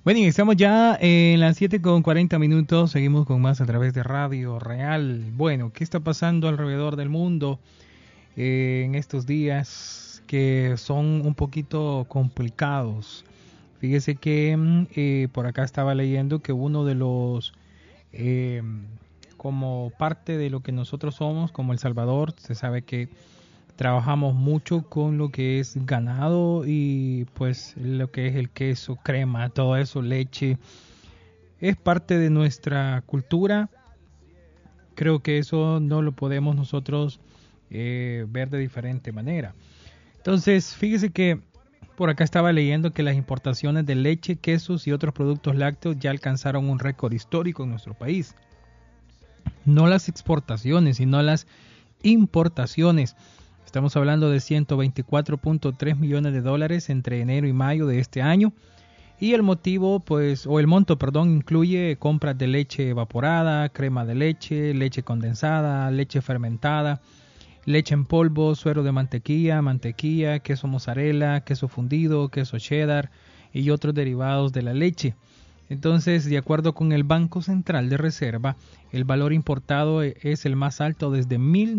Bueno, y estamos ya en las 7:40. Seguimos con más a través de Radio Real. Bueno, ¿qué está pasando alrededor del mundo en estos días que son un poquito complicados? Fíjese que por acá estaba leyendo que uno de los, eh, como parte de lo que nosotros somos, como El Salvador, se sabe que trabajamos mucho con lo que es ganado y pues lo que es el queso, crema, todo eso, leche. Es parte de nuestra cultura. Creo que eso no lo podemos nosotros ver de diferente manera. Entonces, fíjese que por acá estaba leyendo que las importaciones de leche, quesos y otros productos lácteos ya alcanzaron un récord histórico en nuestro país. No las exportaciones, sino las importaciones. Estamos hablando de 124.3 millones de dólares entre enero y mayo de este año. Y el motivo, pues, o el monto, perdón, incluye compras de leche evaporada, crema de leche, leche condensada, leche fermentada, leche en polvo, suero de mantequilla, mantequilla, queso mozzarella, queso fundido, queso cheddar y otros derivados de la leche. Entonces, de acuerdo con el Banco Central de Reserva, el valor importado es el más alto desde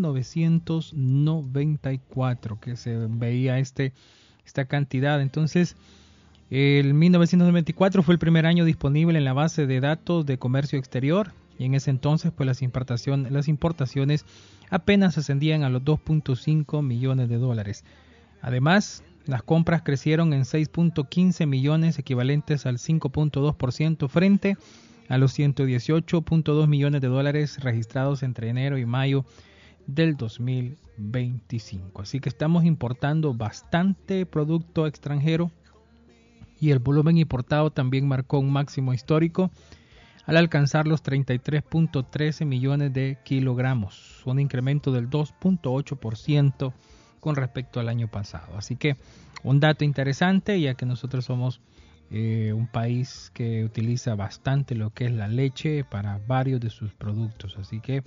1994 que se veía esta cantidad. Entonces, el 1994 fue el primer año disponible en la base de datos de comercio exterior y en ese entonces pues las importaciones apenas ascendían a los 2.5 millones de dólares. Además, las compras crecieron en 6.15 millones, equivalentes al 5.2% frente a los 118.2 millones de dólares registrados entre enero y mayo del 2025. Así que estamos importando bastante producto extranjero y el volumen importado también marcó un máximo histórico al alcanzar los 33.13 millones de kilogramos, un incremento del 2.8% con respecto al año pasado. Así que un dato interesante, ya que nosotros somos un país que utiliza bastante lo que es la leche para varios de sus productos. Así que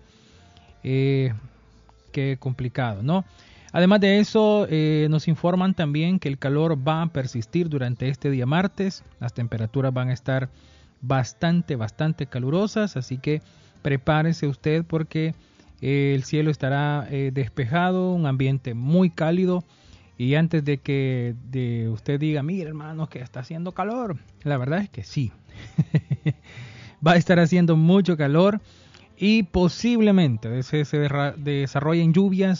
qué complicado, ¿no? Además de eso, nos informan también que el calor va a persistir durante este día martes. Las temperaturas van a estar bastante calurosas, así que prepárese usted porque el cielo estará despejado, un ambiente muy cálido. Y antes de que usted diga, mire hermano, que está haciendo calor, la verdad es que sí. Va a estar haciendo mucho calor y posiblemente se desarrollen lluvias